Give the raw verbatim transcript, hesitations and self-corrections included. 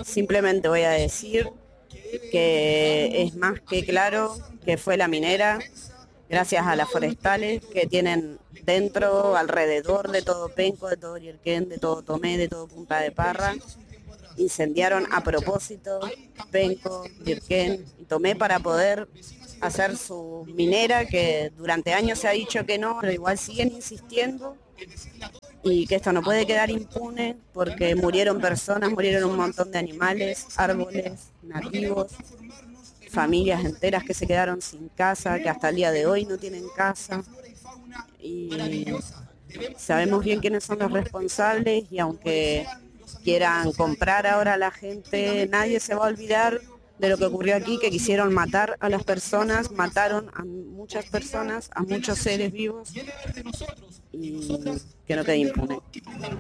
simplemente voy a decir que es más que claro que fue la minera, gracias a las forestales que tienen dentro, alrededor de todo Penco, de todo Yerquén, de todo Tomé, de todo Punta de Parra. Incendiaron a propósito Penco, Yerquén y Tomé para poder hacer su minera, que durante años se ha dicho que no, pero igual siguen insistiendo, y que esto no puede quedar impune porque murieron personas, murieron un montón de animales, árboles, nativos, familias enteras que se quedaron sin casa, que hasta el día de hoy no tienen casa, y sabemos bien quiénes son los responsables, y aunque quieran comprar ahora a la gente, nadie se va a olvidar de lo que ocurrió aquí, que quisieron matar a las personas, mataron a muchas personas, a muchos seres vivos, y que no quede impune.